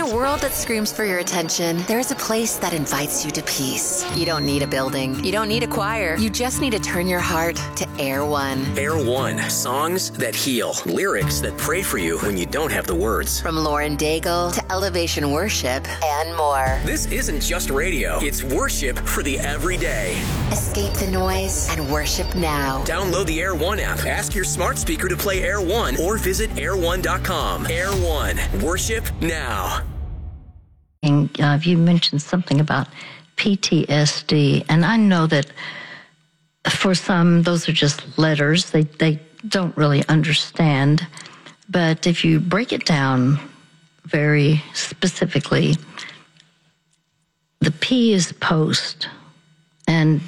a world that screams for your attention, there's a place that invites you to peace. You don't need a building. You don't need a choir. You just need to turn your heart to Air One. Air One. Songs that heal. Lyrics that pray for you when you don't have the words. From Lauren Daigle to Elevation Worship and more. This isn't just radio. It's worship for the everyday. Escape the noise and worship now. Download the Air One app. Ask your smart speaker to play Air One or visit air1.com. Air One. Worship now. You mentioned something about PTSD, and I know that for some, those are just letters. They don't really understand. But if you break it down very specifically, the P is post, and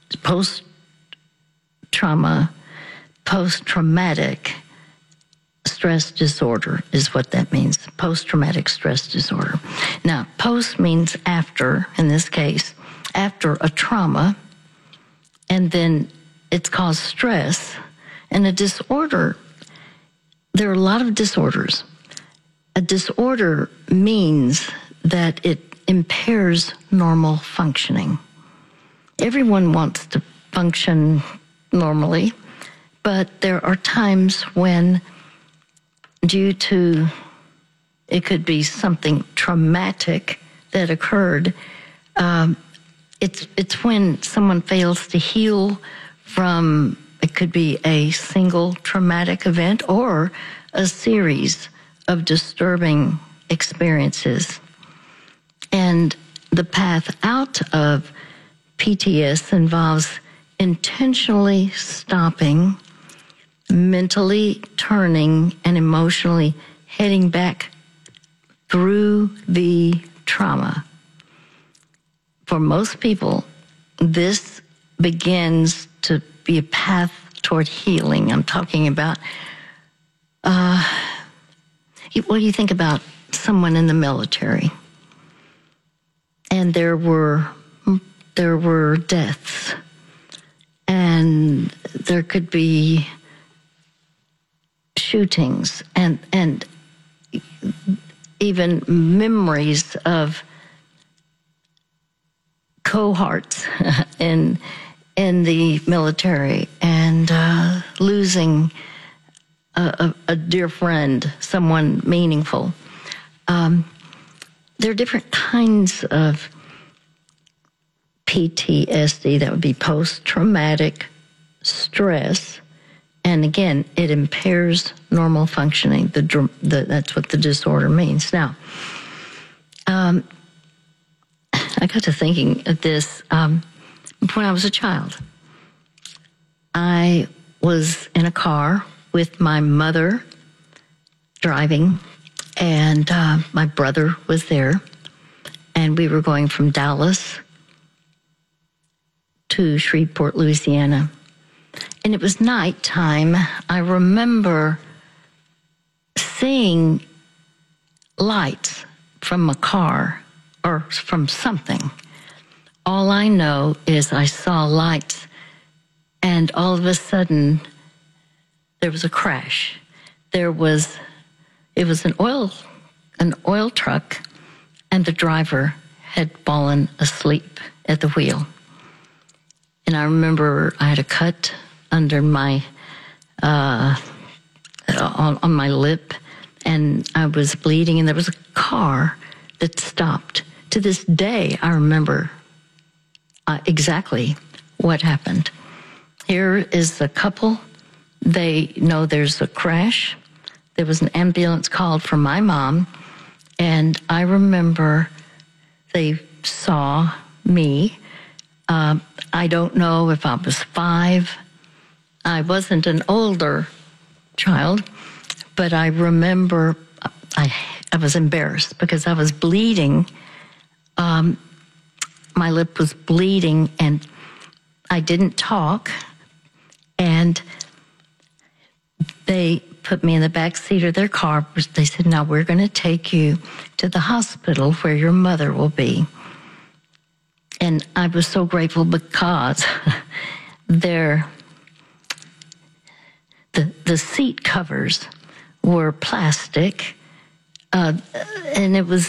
post-trauma, post-traumatic stress disorder is what that means, post-traumatic stress disorder. Now, post means after, in this case, after a trauma, and then it's caused stress. And a disorder, there are a lot of disorders. A disorder means that it impairs normal functioning. Everyone wants to function normally, but there are times when, due to, it could be something traumatic that occurred, it's when someone fails to heal from, it could be a single traumatic event or a series of disturbing experiences. And the path out of PTS involves intentionally stopping, mentally turning, and emotionally heading back through the trauma. For most people, this begins to be a path toward healing. I'm talking about, what do you think about someone in the military? And there were deaths, and there could be shootings, and even memories of cohorts in the military, and losing a dear friend, someone meaningful. There are different kinds of PTSD. That would be post-traumatic stress. And again, it impairs normal functioning. That's what the disorder means. Now, I got to thinking of this when I was a child. I was in a car with my mother driving, and my brother was there, and we were going from Dallas to Shreveport, Louisiana. And it was nighttime. I remember seeing lights from a car or from something. All I know is I saw lights, and all of a sudden there was a crash. It was an oil truck, and the driver had fallen asleep at the wheel. And I remember I had a cut under my, on my lip, and I was bleeding, and there was a car that stopped. To this day, I remember exactly what happened. Here is a couple. They know there's a crash. There was an ambulance called for my mom, and I remember they saw me. I don't know if I was 5. I wasn't an older child, but I remember I was embarrassed because I was bleeding. My lip was bleeding, and I didn't talk. And they put me in the back seat of their car. They said, "Now we're going to take you to the hospital where your mother will be." And I was so grateful because the seat covers were plastic, and it was